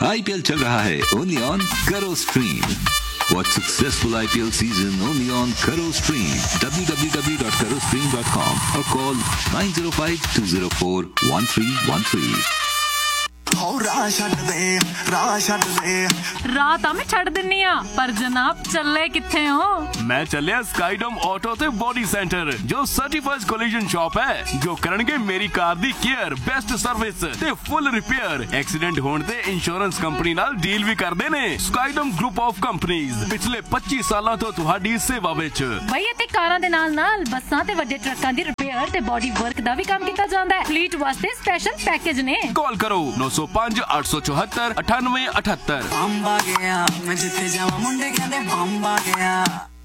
IPL चल रहा है only on Karo Stream. Watch successful IPL season only on Karo Stream. www.karostream.com or call 905-204-1313. ਰਾਹ ਤਾਂ ਮੈਂ ਛੱਡ ਦਿੰਨੀ ਆ, ਪਰ ਜਨਾਬ ਚੱਲੇ ਕਿੱਥੇ ਹੋ? ਮੈਂ ਚੱਲਿਆ ਸਕਾਈਡਮ ਆਟੋ ਤੇ ਬੋਡੀ ਸੈਂਟਰ, ਜੋ ਸਰਟੀਫਾਈਡ ਕੋਲੀਜਨ ਸ਼ਾਪ ਹੈ, ਜੋ ਕਰਨਗੇ ਮੇਰੀ ਕਾਰ ਦੀ ਕੇਅਰ, ਬੈਸਟ ਸਰਵਿਸ ਤੇ ਫੁੱਲ ਰਿਪੇਅਰ। ਐਕਸੀਡੈਂਟ ਹੋਣ ਤੇ ਇੰਸ਼ੋਰੈਂਸ ਕੰਪਨੀ ਨਾਲ ਡੀਲ ਵੀ ਕਰਦੇ ਨੇ। ਸਕਾਈਡਮ ਗਰੁੱਪ ਆਫ ਕੰਪਨੀਜ਼ ਪਿਛਲੇ 25 ਸਾਲਾਂ ਤੋਂ ਤੁਹਾਡੀ ਸੇਵਾ ਵਿੱਚ। ਬਈ ਇੱਥੇ ਕਾਰਾਂ ਦੇ ਨਾਲ ਬੱਸਾਂ ਤੇ ਵੱਡੇ ਟਰੱਕਾਂ ਦੀ ਰਿਪੇਅਰ ਤੇ ਬੋਡੀ ਵਰਕ ਦਾ ਵੀ ਕੰਮ ਕੀਤਾ ਜਾਂਦਾ ਹੈ। ਫਲੀਟ ਵਾਸਤੇ ਸਪੈਸ਼ਲ ਪੈਕੇਜ ਨੇ। ਕਾਲ ਕਰੋ 905-874-9878। ਬੰਬਾ ਗਿਆ ਮੈਂ ਜਿੱਥੇ ਜਾਵਾਂ ਮੁੰਡੇ ਕਹਿੰਦੇ ਬੰਬਾ ਗਿਆ।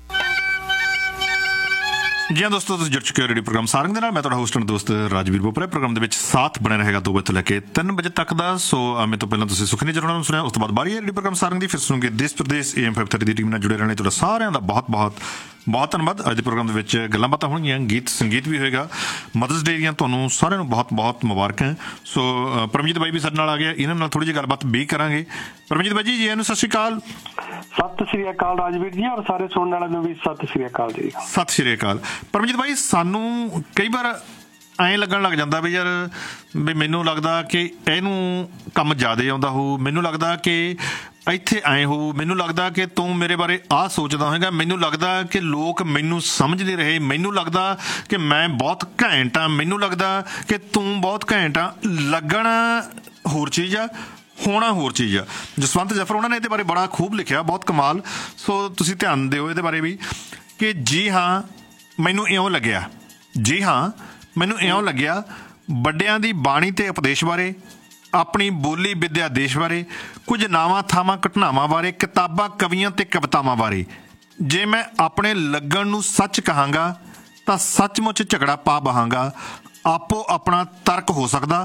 ਜੀ ਹਾਂ ਦੋਸਤੋ, ਤੁਸੀਂ ਜੁੜ ਚੁੱਕੇ ਹੋ ਰੇਡੀਓ ਪ੍ਰੋਗਰਾਮ ਸਾਰੰਗ ਦੇ ਨਾਲ। ਮੈਂ ਤੁਹਾਡਾ ਹੋਸਟ ਐਂਡ ਦੋਸਤ ਰਾਜਵੀਰ ਬੋਪਰਾ। ਪ੍ਰੋਗਰਾਮ ਦੇ ਵਿੱਚ ਸਾਥ ਬਣਿਆ ਰਹੇਗਾ 2 ਵਜੇ ਤੋਂ ਲੈ ਕੇ 3 ਵਜੇ ਤੱਕ ਦਾ। ਸੋ ਮੇਰੇ ਤੋਂ ਪਹਿਲਾਂ ਤੁਸੀਂ ਸੁਖਨੀ ਜਰੋਣਾ ਨੂੰ ਸੁਣਿਆ, ਉਸ ਤੋਂ ਬਾਅਦ ਬਾਰੀ ਹੈ ਰੇਡੀਓ ਪ੍ਰੋਗਰਾਮ ਸਾਰੰਗ ਦੀ। ਫਿਰ ਸੁਣੋਗੇ ਦੇਸ਼ ਪ੍ਰਦੇਸ਼ AM 530 ਦੀ ਟੀਮ ਨਾਲ ਜੁੜੇ ਰਹਿਣੇ ਤੁਹਾਡਾ ਸਾਰਿਆਂ ਦਾ ਬਹੁਤ ਧੰਨਵਾਦ। ਅੱਜ ਦੇ ਪ੍ਰੋਗਰਾਮ ਦੇ ਵਿੱਚ ਗੱਲਾਂ ਬਾਤਾਂ ਹੋਣਗੀਆਂ, ਗੀਤ ਸੰਗੀਤ ਵੀ ਹੋਏਗਾ। ਮਦਰਸ ਡੇ ਦੀਆਂ ਤੁਹਾਨੂੰ ਸਾਰਿਆਂ ਨੂੰ ਬਹੁਤ ਮੁਬਾਰਕਾਂ। ਸੋ ਪਰਮਜੀਤ ਬਾਈ ਵੀ ਸਾਡੇ ਨਾਲ ਆ ਗਿਆ, ਇਹਨਾਂ ਨਾਲ ਥੋੜ੍ਹੀ ਜਿਹੀ ਗੱਲਬਾਤ ਵੀ ਕਰਾਂਗੇ। ਪਰਮਜੀਤ ਬਾਈ ਜੀ ਇਹਨੂੰ ਸਤਿ ਸ਼੍ਰੀ ਅਕਾਲ। ਸਤਿ ਸ਼੍ਰੀ ਅਕਾਲ ਰਾਜਵੀਰ ਜੀ, ਔਰ ਸਾਰੇ ਸੁਣਨ ਵਾਲਿਆਂ ਨੂੰ ਵੀ ਸਤਿ ਸ਼੍ਰੀ ਅਕਾਲ ਜੀ। ਸਤਿ ਸ਼੍ਰੀ ਅਕਾਲ। ਪਰਮਜੀਤ ਬਾਈ, ਸਾਨੂੰ ਕਈ ਵਾਰ ਐਂ ਲੱਗਣ ਲੱਗ ਜਾਂਦਾ ਵੀ ਯਾਰ ਵੀ ਮੈਨੂੰ ਲੱਗਦਾ ਕਿ ਇਹਨੂੰ ਕੰਮ ਜ਼ਿਆਦਾ ਆਉਂਦਾ ਹੋਊ, ਮੈਨੂੰ ਲੱਗਦਾ ਕਿ ਇੱਥੇ ਐਂ ਹੋਊ, ਮੈਨੂੰ ਲੱਗਦਾ ਕਿ ਤੂੰ ਮੇਰੇ ਬਾਰੇ ਆਹ ਸੋਚਦਾ ਹੋਵੇਗਾ, ਮੈਨੂੰ ਲੱਗਦਾ ਕਿ ਲੋਕ ਮੈਨੂੰ ਸਮਝ ਨਹੀਂ ਰਹੇ, ਮੈਨੂੰ ਲੱਗਦਾ ਕਿ ਮੈਂ ਬਹੁਤ ਘੈਂਟ ਆ, ਮੈਨੂੰ ਲੱਗਦਾ ਕਿ ਤੂੰ ਬਹੁਤ ਘੈਂਟ ਆ। ਲੱਗਣਾ ਹੋਰ ਚੀਜ਼ ਆ, ਹੋਣਾ ਹੋਰ ਚੀਜ਼ ਆ। ਜਸਵੰਤ ਜਫਰ ਉਹਨਾਂ ਨੇ ਇਹਦੇ ਬਾਰੇ ਬੜਾ ਖੂਬ ਲਿਖਿਆ, ਬਹੁਤ ਕਮਾਲ। ਸੋ ਤੁਸੀਂ ਧਿਆਨ ਦਿਓ ਇਹਦੇ ਬਾਰੇ ਵੀ ਕਿ ਜੀ ਹਾਂ ਮੈਨੂੰ ਇਉਂ ਲੱਗਿਆ, ਜੀ ਹਾਂ ਮੈਨੂੰ ਇਉਂ ਲੱਗਿਆ ਵੱਡਿਆਂ ਦੀ ਬਾਣੀ ਤੇ ਉਪਦੇਸ਼ ਬਾਰੇ, ਆਪਣੀ ਬੋਲੀ ਵਿਦਿਆ ਦੇਸ਼ ਬਾਰੇ, ਕੁਝ ਨਾਵਾਂ ਥਾਵਾਂ ਘਟਨਾਵਾਂ ਬਾਰੇ, ਕਿਤਾਬਾਂ ਕਵੀਆਂ ਤੇ ਕਵਿਤਾਵਾਂ ਬਾਰੇ। ਜੇ ਮੈਂ ਆਪਣੇ ਲੱਗਣ ਨੂੰ ਸੱਚ ਕਹਾਂਗਾ ਤਾਂ ਸੱਚਮੁੱਚ ਝਗੜਾ ਪਾ ਬਹਾਂਗਾ। ਆਪੋ ਆਪਣਾ ਤਰਕ ਹੋ ਸਕਦਾ,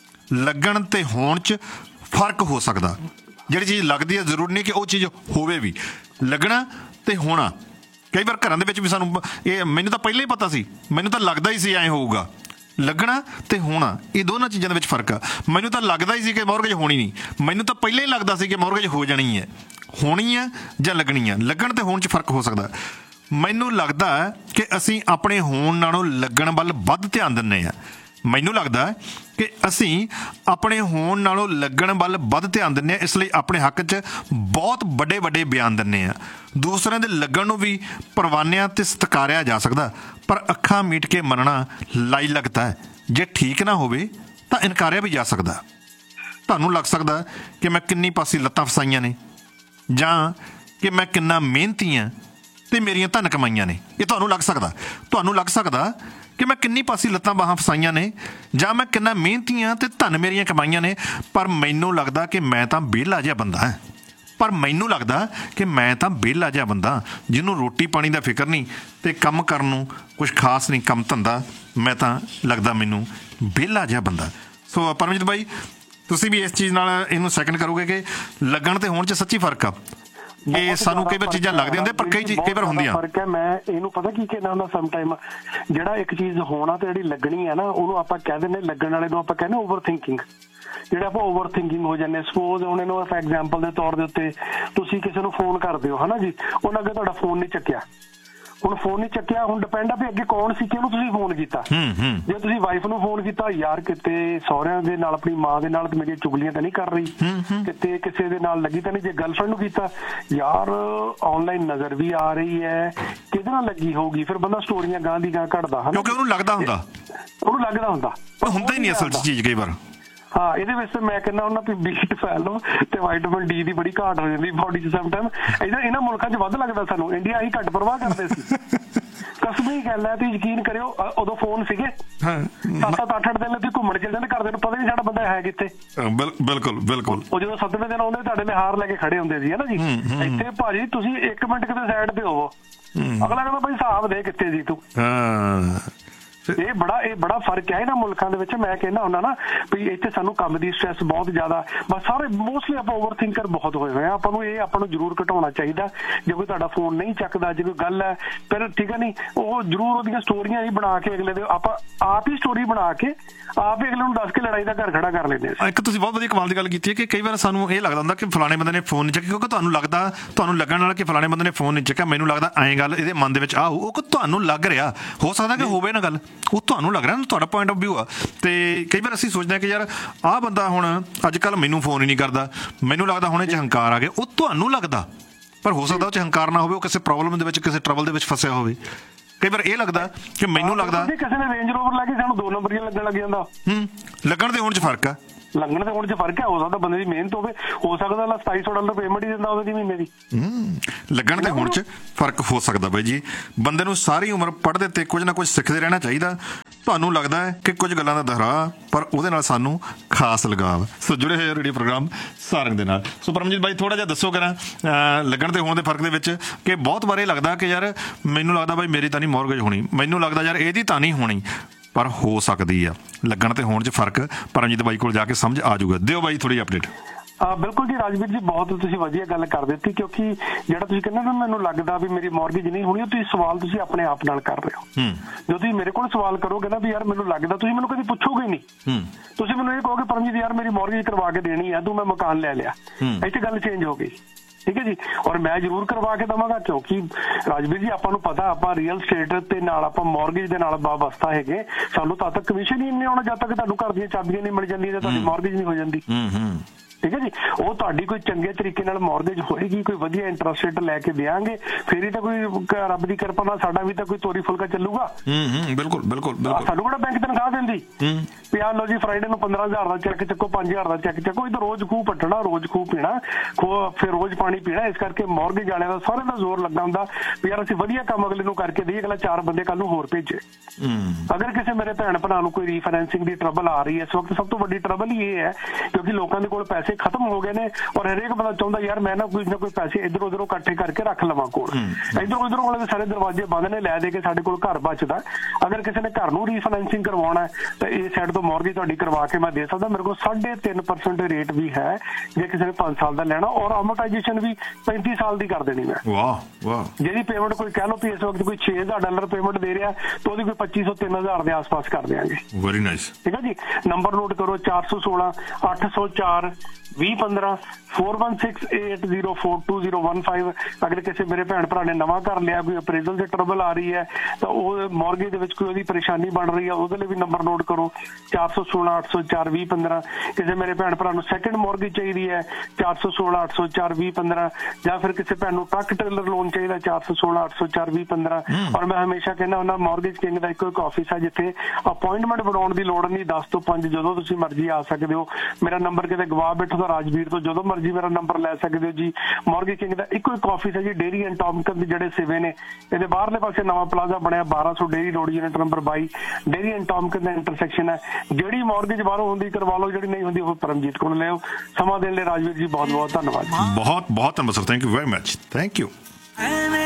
ਲੱਗਣ ਤੇ ਹੋਣ 'ਚ ਫਰਕ ਹੋ ਸਕਦਾ। ਜਿਹੜੀ ਚੀਜ਼ ਲੱਗਦੀ ਹੈ ਜ਼ਰੂਰੀ ਨਹੀਂ ਕਿ ਉਹ ਚੀਜ਼ ਹੋਵੇ ਵੀ। ਲੱਗਣਾ ਤੇ ਹੋਣਾ, ਕਈ ਵਾਰ ਘਰਾਂ ਦੇ ਵਿੱਚ ਵੀ ਸਾਨੂੰ ਇਹ, ਮੈਨੂੰ ਤਾਂ ਪਹਿਲਾਂ ਹੀ ਪਤਾ ਸੀ, ਮੈਨੂੰ ਤਾਂ ਲੱਗਦਾ ਹੀ ਸੀ ਐਂ ਹੋਊਗਾ। ਲੱਗਣਾ ਤੇ ਹੋਣਾ, ਇਹ ਦੋਨਾਂ ਚੀਜ਼ਾਂ ਦੇ ਵਿੱਚ ਫਰਕ ਆ। ਮੈਨੂੰ ਤਾਂ ਲੱਗਦਾ ਹੀ ਸੀ ਕਿ ਮੌਰਗੇਜ ਹੋਣੀ ਨਹੀਂ, ਮੈਨੂੰ ਤਾਂ ਪਹਿਲਾਂ ਹੀ ਲੱਗਦਾ ਸੀ ਕਿ ਮੌਰਗੇਜ ਹੋ ਜਾਣੀ ਹੈ। ਹੋਣੀ ਹੈ ਜਾਂ ਲੱਗਣੀ ਹੈ, ਲੱਗਣ ਤੇ ਹੋਣ 'ਚ ਫਰਕ ਹੋ ਸਕਦਾ। ਮੈਨੂੰ ਲੱਗਦਾ ਕਿ ਅਸੀਂ ਆਪਣੇ ਹੋਣ ਨਾਲੋਂ ਲੱਗਣ ਵੱਲ ਵੱਧ ਧਿਆਨ ਦਿੰਦੇ ਹਾਂ। ਮੈਨੂੰ ਲੱਗਦਾ ਕਿ ਅਸੀਂ ਆਪਣੇ ਹੋਣ ਨਾਲੋਂ ਲੱਗਣ ਵੱਲ ਵੱਧ ਧਿਆਨ ਦਿੰਦੇ ਹਾਂ, ਇਸ ਲਈ ਆਪਣੇ ਹੱਕ 'ਚ ਬਹੁਤ ਵੱਡੇ ਬਿਆਨ ਦਿੰਦੇ ਹਾਂ। ਦੂਸਰਿਆਂ ਦੇ ਲੱਗਣ ਨੂੰ ਵੀ ਪਰਵਾਨਿਆਂ ਤੇ ਸਤਿਕਾਰਿਆ ਜਾ ਸਕਦਾ, ਪਰ ਅੱਖਾਂ ਮੀਟ ਕੇ ਮੰਨਣਾ ਲਾਈ ਲੱਗਦਾ ਹੈ। ਜੇ ਠੀਕ ਨਾ ਹੋਵੇ ਤਾਂ ਇਨਕਾਰਿਆ ਵੀ ਜਾ ਸਕਦਾ। ਤੁਹਾਨੂੰ ਲੱਗ ਸਕਦਾ ਕਿ ਮੈਂ ਕਿੰਨੀ ਪਾਸੀ ਲੱਤਾਂ ਫਸਾਈਆਂ ਨੇ, ਜਾਂ ਕਿ ਮੈਂ ਕਿੰਨਾ ਮਿਹਨਤੀ ਹਾਂ ਤੇ ਮੇਰੀਆਂ ਧਨ ਕਮਾਈਆਂ ਨੇ। ਇਹ ਤੁਹਾਨੂੰ ਲੱਗ ਸਕਦਾ ਕਿ ਮੈਂ ਕਿੰਨੀ ਪਾਸੀ ਲੱਤਾਂ ਬਾਹਾਂ ਫਸਾਈਆਂ ਨੇ, ਜਾਂ ਮੈਂ ਕਿੰਨਾ ਮਿਹਨਤੀ ਹਾਂ ਤੇ ਧਨ ਮੇਰੀਆਂ ਕਮਾਈਆਂ ਨੇ। ਪਰ ਮੈਨੂੰ ਲੱਗਦਾ ਕਿ ਮੈਂ ਤਾਂ ਵਿਹਲਾ ਜਿਹਾ ਬੰਦਾ ਜਿਹਨੂੰ ਰੋਟੀ ਪਾਣੀ ਦਾ ਫਿਕਰ ਨਹੀਂ ਤੇ ਕੰਮ ਕਰਨ ਨੂੰ ਕੁਛ ਖਾਸ ਨਹੀਂ, ਕੰਮ ਧੰਦਾ। ਮੈਂ ਤਾਂ ਲੱਗਦਾ ਮੈਨੂੰ ਵਿਹਲਾ ਜਿਹਾ ਬੰਦਾ। ਸੋ ਪਰਮਜੀਤ ਬਾਈ, ਤੁਸੀਂ ਵੀ ਇਸ ਚੀਜ਼ ਨਾਲ ਇਹਨੂੰ ਸੈਕਿੰਡ ਕਰੋਗੇ ਕਿ ਲੱਗਣ ਤੇ ਹੋਣ 'ਚ ਸੱਚੀ ਫਰਕ ਆ। ਇਹ ਸਾਨੂੰ ਕਈ ਵਾਰ ਚੀਜ਼ਾਂ ਲੱਗਦੀਆਂ ਹੁੰਦੀਆਂ, ਪਰ ਕਈ ਵਾਰ ਹੁੰਦੀਆਂ ਫਰਕ ਹੈ। ਮੈਂ ਇਹਨੂੰ ਪਤਾ ਕੀ ਕਹਿਣਾ ਹੁੰਦਾ, ਸਮ ਟਾਈਮ ਜਿਹੜਾ ਇੱਕ ਚੀਜ਼ ਹੋਣਾ ਤੇ ਜਿਹੜੀ ਲੱਗਣੀ ਹੈ ਨਾ, ਉਹਨੂੰ ਆਪਾਂ ਕਹਿ ਦਿੰਦੇ, ਲੱਗਣ ਵਾਲੇ ਨੂੰ ਆਪਾਂ ਕਹਿੰਦੇ ਓਵਰ ਥਿੰਕਿੰਗ। ਜਿਹੜਾ ਆਪਾਂ ਓਵਰ ਥਿੰਕਿੰਗ ਹੋ ਜਾਂਦੇ। ਸਪੋਜ਼ ਹੁਣ ਇਹਨੂੰ ਫਾਰ ਐਗਜ਼ਾਮਪਲ ਦੇ ਤੌਰ ਦੇ ਉੱਤੇ ਤੁਸੀਂ ਕਿਸੇ ਨੂੰ ਫੋਨ ਕਰਦੇ ਹੋ, ਹਨਾ ਜੀ, ਉਹਨਾਂ ਅੱਗੇ ਤੁਹਾਡਾ ਫੋਨ ਨਹੀਂ ਚੱਕਿਆ। ਹੁਣ ਡਿਪੈਂਡ ਆ ਵੀ ਅੱਗੇ ਕੌਣ ਸੀ ਕਿ ਉਹਨੂੰ ਤੁਸੀਂ ਫੋਨ ਕੀਤਾ। ਜੇ ਤੁਸੀਂ ਵਾਈਫ ਨੂੰ ਫੋਨ ਕੀਤਾ, ਯਾਰ ਕਿਤੇ ਸਹੁਰਿਆਂ ਦੇ ਨਾਲ, ਆਪਣੀ ਮਾਂ ਦੇ ਨਾਲ ਮੇਰੀਆਂ ਚੁਗਲੀਆਂ ਤਾਂ ਨਹੀਂ ਕਰ ਰਹੀ, ਕਿਤੇ ਕਿਸੇ ਦੇ ਨਾਲ ਲੱਗੀ ਤਾਂ ਨਹੀਂ। ਜੇ ਗਰਲਫ੍ਰੈਂਡ ਨੂੰ ਕੀਤਾ, ਯਾਰ ਆਨਲਾਈਨ ਨਜ਼ਰ ਵੀ ਆ ਰਹੀ ਹੈ, ਕਿਹਦੇ ਨਾਲ ਲੱਗੀ ਹੋਊਗੀ। ਫਿਰ ਬੰਦਾ ਸਟੋਰੀਆਂ ਗਾਂ ਦੀ ਗਾਂ ਘੜਦਾ, ਕਿਉਂਕਿ ਉਹਨੂੰ ਲੱਗਦਾ ਹੁੰਦਾ ਪਰ ਹੁੰਦਾ ਹੀ ਨਹੀਂ ਅਸਲ 'ਚ ਚੀਜ਼ ਕਈ ਵਾਰ। ਹਾਂ, ਇਹਦੇ ਵਿੱਚ ਮੈਂ ਕਹਿੰਦਾ ਹੁੰਦਾ ਵੀ ਬੀਟ ਫੈ ਲਓ ਤੇ ਵਿਟਾਮਿਨ D ਦੀ ਬੜੀ ਘਾਟ ਹੋ ਜਾਂਦੀ ਬੋਡੀ 'ਚ ਸਮ ਟਾਈਮ। ਇਹਨਾਂ ਮੁਲਕਾਂ 'ਚ ਵੱਧ ਲੱਗਦਾ ਸਾਨੂੰ, ਇੰਡੀਆ ਅਸੀਂ ਘੱਟ ਪਰਵਾਹ ਕਰਦੇ ਸੀ। ਕਸਮੀ ਗੱਲ ਹੈ, ਤੁਸੀਂ ਯਕੀਨ ਕਰਿਓ, ਉਦੋਂ ਫੋਨ ਸੀਗੇ 7-8 ਦਿਨ ਤੁਸੀਂ ਘੁੰਮਣ ਚਲੇ ਜਾਂਦੇ, ਘਰਦਿਆਂ ਨੂੰ ਪਤਾ ਨਹੀਂ ਸਾਡਾ ਬੰਦਾ ਹੈ ਕਿੱਥੇ। ਬਿਲਕੁਲ। ਉਹ ਜਦੋਂ 7ਵੇਂ ਦਿਨ ਆਉਂਦੇ ਤੁਹਾਡੇ ਲਈ ਹਾਰ ਲੈ ਕੇ ਖੜੇ ਹੁੰਦੇ ਸੀ, ਹੈ ਨਾ ਜੀ। ਇੱਥੇ ਭਾਜੀ ਤੁਸੀਂ 1 ਮਿੰਟ ਕਿਤੇ ਸਾਈਡ ਤੇ ਹੋਵੋ, ਅਗਲਾ ਕਹਿੰਦਾ ਭਾਈ ਹਿਸਾਬ ਦੇ ਕਿੱਥੇ ਸੀ ਤੂੰ। ਇਹ ਬੜਾ ਫਰਕ ਹੈ ਇਹਨਾਂ ਮੁਲਕਾਂ ਦੇ ਵਿੱਚ। ਮੈਂ ਕਹਿੰਦਾ ਹੁੰਦਾ ਨਾ ਵੀ ਇੱਥੇ ਸਾਨੂੰ ਕੰਮ ਦੀ ਸਟ੍ਰੈਸ ਬਹੁਤ ਜ਼ਿਆਦਾ, ਬਸ ਸਾਰੇ ਮੋਸਟਲੀ ਆਪਾਂ ਓਵਰ ਥਿੰਕਰ ਬਹੁਤ ਹੋਏ ਹੋਏ ਆ। ਆਪਾਂ ਨੂੰ ਜ਼ਰੂਰ ਘਟਾਉਣਾ ਚਾਹੀਦਾ। ਜੇ ਕੋਈ ਤੁਹਾਡਾ ਫੋਨ ਨਹੀਂ ਚੱਕਦਾ, ਜੇ ਕੋਈ ਗੱਲ ਹੈ ਫਿਰ ਠੀਕ ਹੈ ਨਹੀਂ, ਉਹ ਜ਼ਰੂਰ ਉਹਦੀਆਂ ਸਟੋਰੀਆਂ ਹੀ ਬਣਾ ਕੇ ਅਗਲੇ ਦੇ ਆਪਾਂ ਆਪ ਹੀ ਸਟੋਰੀ ਬਣਾ ਕੇ ਆਪ ਹੀ ਅਗਲੇ ਨੂੰ ਦੱਸ ਕੇ ਲੜਾਈ ਦਾ ਘਰ ਖੜਾ ਕਰ ਲੈਂਦੇ ਆ। ਇੱਕ ਤੁਸੀਂ ਬਹੁਤ ਵਧੀਆ ਕਮਾਲ ਦੀ ਗੱਲ ਕੀਤੀ ਹੈ ਕਿ ਕਈ ਵਾਰ ਸਾਨੂੰ ਇਹ ਲੱਗਦਾ ਹੁੰਦਾ ਕਿ ਫਲਾਣੇ ਬੰਦੇ ਨੇ ਫੋਨ ਨਹੀਂ ਚੱਕਿਆ, ਕਿਉਂਕਿ ਤੁਹਾਨੂੰ ਲੱਗਣ ਨਾਲ ਕਿ ਫਲਾਣੇ ਬੰਦੇ ਨੇ ਫੋਨ ਨਹੀਂ ਚੱਕਿਆ, ਮੈਨੂੰ ਲੱਗਦਾ ਐਂ ਗੱਲ ਇਹਦੇ ਮਨ ਦੇ ਵਿੱਚ ਆਊ, ਉਹ ਕਿ ਤੁਹਾਨੂੰ ਲੱਗ ਰਿਹਾ, ਹੋ ਸਕਦਾ ਕਿ ਹੋਵੇ ਨਾ ਗੱਲ, ਉਹ ਤੁਹਾਨੂੰ ਲੱਗ ਰਿਹਾ, ਤੁਹਾਡਾ ਪੁਆਇੰਟ ਆਫ ਵਿਊ ਆ। ਤੇ ਕਈ ਵਾਰ ਅਸੀਂ ਸੋਚਦੇ ਹਾਂ ਕਿ ਯਾਰ ਆਹ ਬੰਦਾ ਹੁਣ ਅੱਜ ਕੱਲ੍ਹ ਮੈਨੂੰ ਫੋਨ ਹੀ ਨਹੀਂ ਕਰਦਾ, ਮੈਨੂੰ ਲੱਗਦਾ ਹੁਣ ਇਹ 'ਚ ਹੰਕਾਰ ਆ ਗਿਆ, ਉਹ ਤੁਹਾਨੂੰ ਲੱਗਦਾ, ਪਰ ਹੋ ਸਕਦਾ ਉਹ 'ਚ ਹੰਕਾਰ ਨਾ ਹੋਵੇ, ਉਹ ਕਿਸੇ ਪ੍ਰੋਬਲਮ ਦੇ ਵਿੱਚ, ਕਿਸੇ ਟਰਬਲ ਦੇ ਵਿੱਚ ਫਸਿਆ ਹੋਵੇ। ਕਈ ਵਾਰ ਇਹ ਲੱਗਦਾ ਕਿ ਮੈਨੂੰ ਲੱਗਦਾ ਕਿਸੇ ਨੇ ਰੇਂਜ ਰੋਵਰ ਲੈ ਕੇ ਸਾਨੂੰ 2 ਨੰਬਰ ਲੱਗਣ ਲੱਗ ਜਾਂਦਾ। ਲੱਗਣ ਦੇ ਹੋਣ 'ਚ ਫਰਕ ਆ, ਲੱਗਣ ਦੇ ਹੋਣ 'ਚ ਫਰਕ ਹੈ। ਹੋ ਸਕਦਾ ਬੰਦੇ ਦੀ ਮਿਹਨਤ ਹੋਵੇ, ਹੋ ਸਕਦਾ $2700 ਪੇਮੈਂਟ ਹੀ ਦਿੰਦਾ ਉਹਦੀ ਮਹੀਨੇ ਦੀ। ਲੱਗਣ ਦੇ ਹੋਣ 'ਚ ਫਰਕ ਹੋ ਸਕਦਾ ਬਾਈ ਜੀ। ਬੰਦੇ ਨੂੰ ਸਾਰੀ ਉਮਰ ਪੜ੍ਹਦੇ ਤੇ ਕੁਝ ਨਾ ਕੁਝ ਸਿੱਖਦੇ ਰਹਿਣਾ ਚਾਹੀਦਾ। ਤੁਹਾਨੂੰ ਲੱਗਦਾ ਹੈ ਕਿ ਕੁਝ ਗੱਲਾਂ ਦਾ ਦੁਹਰਾਅ, ਪਰ ਉਹਦੇ ਨਾਲ ਸਾਨੂੰ ਖਾਸ ਲਗਾਵ। ਸੋ ਜੁੜੇ ਹੋਏ ਰੇਡੀਓ ਪ੍ਰੋਗਰਾਮ ਸਾਰੰਗ ਦੇ ਨਾਲ। ਸੋ ਪਰਮਜੀਤ ਬਾਈ ਥੋੜ੍ਹਾ ਜਿਹਾ ਦੱਸੋ ਕਰਾਂ ਲੱਗਣ ਤੇ ਹੋਣ ਦੇ ਫਰਕ ਦੇ ਵਿੱਚ, ਕਿ ਬਹੁਤ ਵਾਰ ਇਹ ਲੱਗਦਾ ਕਿ ਯਾਰ ਮੈਨੂੰ ਲੱਗਦਾ ਬਾਈ ਮੇਰੀ ਤਾਂ ਨਹੀਂ ਮੌਰਗੇਜ ਹੋਣੀ, ਮੈਨੂੰ ਲੱਗਦਾ ਯਾਰ ਇਹਦੀ ਤਾਂ ਨਹੀਂ ਹੋਣੀ, ਪਰ ਹੋ ਸਕਦੀ ਆ। ਲੱਗਣ ਤੇ ਹੋਣ 'ਚ ਫਰਕ ਪਰਮਜੀਤ ਬਾਈ ਕੋਲ ਜਾ ਕੇ ਸਮਝ ਆ ਜਾਊਗਾ। ਦਿਓ ਬਾਈ ਥੋੜ੍ਹੀ ਅਪਡੇਟ। ਬਿਲਕੁਲ ਜੀ ਰਾਜਵੀਰ ਜੀ, ਬਹੁਤ ਤੁਸੀਂ ਵਧੀਆ ਗੱਲ ਕਰ ਦਿੱਤੀ, ਕਿਉਂਕਿ ਜਿਹੜਾ ਤੁਸੀਂ ਕਹਿੰਦੇ ਨਾ ਮੈਨੂੰ ਲੱਗਦਾ ਵੀ ਮੇਰੀ ਮੌਰਗੇਜ ਨਹੀਂ ਹੋਣੀ, ਉਹ ਤੁਸੀਂ ਸਵਾਲ ਤੁਸੀਂ ਆਪਣੇ ਆਪ ਨਾਲ ਕਰ ਰਹੇ ਹੋ। ਜਦੋਂ ਤੁਸੀਂ ਮੇਰੇ ਕੋਲ ਸਵਾਲ ਕਰੋਗੇ ਨਾ ਵੀ ਯਾਰ ਮੈਨੂੰ ਲੱਗਦਾ, ਤੁਸੀਂ ਮੈਨੂੰ ਕਦੀ ਪੁੱਛੋਗੇ ਨਹੀਂ, ਤੁਸੀਂ ਮੈਨੂੰ ਇਹ ਕਹੋਗੇ ਪਰਮਜੀਤ ਯਾਰ ਮੇਰੀ ਮੌਰਗੇਜ ਕਰਵਾ ਕੇ ਦੇਣੀ ਆ, ਤੂੰ ਮੈਂ ਮਕਾਨ ਲੈ ਲਿਆ, ਇੱਥੇ ਗੱਲ ਚੇਂਜ ਹੋ ਗਈ। ਠੀਕ ਹੈ ਜੀ, ਔਰ ਮੈਂ ਜ਼ਰੂਰ ਕਰਵਾ ਕੇ ਦੇਵਾਂਗਾ, ਕਿਉਂਕਿ ਰਾਜਵੀਰ ਜੀ ਆਪਾਂ ਨੂੰ ਪਤਾ ਆਪਾਂ ਰੀਅਲ ਸਟੇਟ ਤੇ ਨਾਲ ਆਪਾਂ ਮੌਰਗੇਜ ਦੇ ਨਾਲ ਵਾਬਸਤਾ ਹੈਗੇ। ਸਾਨੂੰ ਤਦ ਤੱਕ ਕਮਿਸ਼ਨ ਹੀ ਨਹੀਂ ਆਉਣਾ ਜਦ ਤੱਕ ਤੁਹਾਨੂੰ ਘਰ ਦੀਆਂ ਚਾਬੀਆਂ ਨਹੀਂ ਮਿਲ ਜਾਂਦੀਆਂ, ਤੁਹਾਡੀ ਮੌਰਗੇਜ ਨਹੀਂ ਹੋ ਜਾਂਦੀ। ਠੀਕ ਹੈ ਜੀ, ਉਹ ਤੁਹਾਡੀ ਕੋਈ ਚੰਗੇ ਤਰੀਕੇ ਨਾਲ ਮੌਰਗੇਜ ਹੋਏਗੀ, ਕੋਈ ਵਧੀਆ ਇੰਟਰਸਟ ਰੇਟ ਲੈ ਕੇ ਦੇਾਂਗੇ, ਫਿਰ ਹੀ ਤਾਂ ਕੋਈ ਰੱਬ ਦੀ ਕਿਰਪਾ ਨਾਲ ਸਾਡਾ ਵੀ ਤਾਂ ਕੋਈ ਤੋਰੀ ਫੁਲਕਾ ਚੱਲੂਗਾ। ਬਿਲਕੁਲ ਬਿਲਕੁਲ। ਸਾਨੂੰ ਕਿਹੜਾ ਬੈਂਕ ਤਨਖਾਹ ਦਿੰਦੀ ਵੀ ਆ ਲੋ ਜੀ ਫਰਾਈਡੇ ਨੂੰ 15,000 ਦਾ ਚੈੱਕ ਚੱਕੋ, 5,000 ਦਾ ਚੈੱਕ ਚੱਕੋ, ਇਹ ਤਾਂ ਰੋਜ਼ ਖੂਹ ਪੱਟਣਾ, ਰੋਜ਼ ਖੂਹ ਪੀਣਾ, ਫਿਰ ਰੋਜ਼ ਪਾਣੀ ਪੀਣਾ। ਇਸ ਕਰਕੇ ਮੌਰਗੇਜ ਵਾਲਿਆਂ ਦਾ ਸਾਰਿਆਂ ਦਾ ਜ਼ੋਰ ਲੱਗਾ ਹੁੰਦਾ ਵੀ ਯਾਰ ਅਸੀਂ ਵਧੀਆ ਕੰਮ ਅਗਲੇ ਨੂੰ ਕਰਕੇ ਦੇਈਏ, ਅਗਲਾ 4 ਬੰਦੇ ਕੱਲ ਨੂੰ ਹੋਰ ਭੇਜੇ। ਅਗਰ ਕਿਸੇ ਮੇਰੇ ਭੈਣ ਭਰਾ ਨੂੰ ਕੋਈ ਰੀਫਾਈਨੈਂਸਿੰਗ ਦੀ ਟਰਬਲ ਆ ਰਹੀ ਹੈ ਇਸ ਵਕਤ, ਸਭ ਤੋਂ ਵੱਡੀ ਟਰਬਲ ਹੀ ਇਹ ਹੈ ਕਿਉਂਕਿ ਲੋਕਾਂ ਦੇ ਕੋਲ ਪੈਸੇ ਖਤਮ ਹੋ ਗਏ ਨੇ, ਔਰ ਹਰੇਕ ਬੰਦਾ ਚਾਹੁੰਦਾ ਯਾਰ ਮੈਂ ਨਾ ਕੋਈ ਪੈਸੇ ਇੱਧਰੋਂ ਉੱਧਰੋਂ ਇਕੱਠੇ ਕਰਕੇ ਰੱਖ ਲਵਾਂ ਕੋਲ। ਇੱਧਰੋਂ ਉੱਧਰੋਂ ਵਾਲੇ ਸਾਰੇ ਦਰਵਾਜ਼ੇ ਬੰਦ ਨੇ, ਲੈ ਦੇ ਕੇ ਸਾਡੇ ਕੋਲ ਘਰ ਬਚਦਾ। ਅਗਰ ਕਿਸੇ ਨੇ ਘਰ ਨੂੰ ਰੀਫਾਈਨੈਂਸਿੰਗ ਕਰਵਾਉਣਾ ਤਾਂ ਇਹ ਸਾਈਡ ਤੋਂ ਮੌਰਗੇਜ ਤੁਹਾਡੀ ਕਰਵਾ ਕੇ ਮੈਂ ਦੇ ਸਕਦਾ। ਮੇਰੇ ਕੋਲ 3.5% ਰੇਟ ਵੀ ਹੈ ਜੇ ਕਿਸੇ ਨੇ 5 ਸਾਲ ਦਾ ਲੈਣਾ, ਔਰ ਅਮੋਰਟਾਈਜੇਸ਼ਨ ਵੀ 35 ਸਾਲ ਦੀ ਕਰ ਦੇਣੀ ਮੈਂ। ਜਿਹਦੀ ਪੇਮੈਂਟ ਕੋਈ ਕਹਿ ਲਓ ਵੀ ਇਸ ਵਕਤ ਕੋਈ $6,000 ਪੇਮੈਂਟ ਦੇ ਰਿਹਾ ਤਾਂ ਉਹਦੀ ਕੋਈ 2,500-3,000 ਦੇ ਆਸ-ਪਾਸ ਕਰ ਦਿਆਂਗੇ। Very nice. ਠੀਕ ਹੈ ਜੀ, ਨੰਬਰ ਨੋਟ ਕਰੋ 416 804 2015 4168042015। ਅਗਰ ਕਿਸੇ ਮੇਰੇ ਭੈਣ ਭਰਾ ਨੇ ਨਵਾਂ ਘਰ ਲਿਆ, ਕੋਈ ਅਪਰੇਜ਼ਲ ਦੀ ਟਰਬਲ ਆ ਰਹੀ ਹੈ ਤਾਂ ਉਹ ਮੌਰਗੇਜ ਦੇ ਵਿੱਚ ਕੋਈ ਉਹਦੀ ਪਰੇਸ਼ਾਨੀ ਬਣ ਰਹੀ ਹੈ, ਉਹਦੇ ਲਈ ਵੀ ਨੰਬਰ ਨੋਟ ਕਰੋ 416 804 2015। ਕਿਸੇ ਮੇਰੇ ਭੈਣ ਭਰਾ ਨੂੰ ਸੈਕਿੰਡ ਮੌਰਗੇਜ ਚਾਹੀਦੀ ਹੈ 416 804 2015, ਜਾਂ ਫਿਰ ਕਿਸੇ ਭੈਣ ਨੂੰ ਟਰੱਕ ਟ੍ਰੇਲਰ ਲੋਨ ਚਾਹੀਦਾ 416 804 2015। ਔਰ ਮੈਂ ਹਮੇਸ਼ਾ ਕਹਿੰਦਾ ਹੁੰਦਾ ਮੌਰਗੇਜ ਕਿੰਗ ਦਾ ਇੱਕੋ ਇੱਕ ਆਫਿਸ ਹੈ ਜਿੱਥੇ ਅਪਾਇੰਟਮੈਂਟ ਬਣਾਉਣ ਦੀ ਲੋੜ ਨਹੀਂ, 10 ਤੋਂ 5 ਜਦੋਂ ਤੁਸੀਂ ਮਰਜ਼ੀ ਆ ਸਕਦੇ ਹੋ। ਮੇਰਾ ਨੰਬਰ ਕਿਤੇ ਗਵਾ ਬੈਠੋ ਤਾਂ ਰਾਜਵੀਰ ਤੋਂ ਜਦੋਂ ਮਰਜ਼ੀ ਮੇਰਾ ਨੰਬਰ ਲੈ ਸਕਦੇ ਹੋ ਜੀ। ਮੌਰਗੇਜ ਕਿੰਗ ਦਾ ਇੱਕੋ ਇੱਕ ਆਫਿਸ ਹੈ ਜੀ, ਡੇਅਰੀ ਐਂਡ ਟੌਮਕਨ ਦੇ ਜਿਹੜੇ ਸਿਵੇ ਨੇ, ਇਹਦੇ ਬਾਹਰਲੇ ਪਾਸੇ ਨਵਾਂ ਪਲਾਜ਼ਾ ਬਣਿਆ 1200 dairy road unit number 22, dairy and ਟੌਮਕਨ the intersection ਹੈ। ਜਿਹੜੀ ਮੌਰਗੇਜ ਬਾਹਰੋਂ ਹੁੰਦੀ ਕਰਵਾ ਲਓ, ਜਿਹੜੀ ਨਹੀਂ ਹੁੰਦੀ ਉਹ ਪਰਮਜੀਤ ਕੋਲ ਲੈ ਆਓ। ਸਮਾਂ ਦੇਣ ਲਈ ਰਾਜਵੀਰ ਜੀ ਬਹੁਤ ਬਹੁਤ ਧੰਨਵਾਦ। ਬਹੁਤ ਬਹੁਤ ਧੰਨਵਾਦ sir, thank you very much, thank you.